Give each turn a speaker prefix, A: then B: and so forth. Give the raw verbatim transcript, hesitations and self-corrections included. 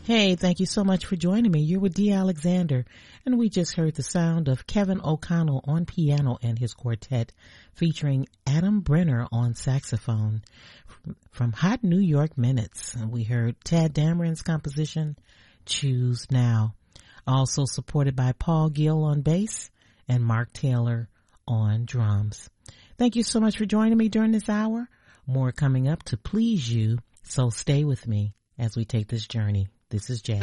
A: Hey, thank you so much for joining me. You're with Dee Alexander, and we just heard the sound of Kevin O'Connell on piano and his quartet, featuring Adam Brenner on saxophone. From Hot New York Minutes, we heard Tad Dameron's composition, Choose Now. Also supported by Paul Gill on bass and Mark Taylor on drums. Thank you so much for joining me during this hour. More coming up to please you, so stay with me as we take this journey. This is Jazz.